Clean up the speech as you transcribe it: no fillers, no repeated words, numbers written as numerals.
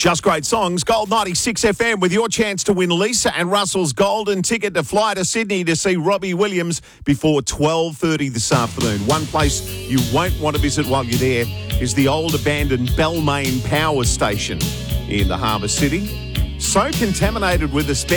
Just great songs. Gold 96 FM with your chance to win Lisa and Russell's golden ticket to fly to Sydney to see Robbie Williams before 12:30 this afternoon. One place you won't want to visit while you're there is the old abandoned Balmain Power Station in the Harbour City. So contaminated with asbestos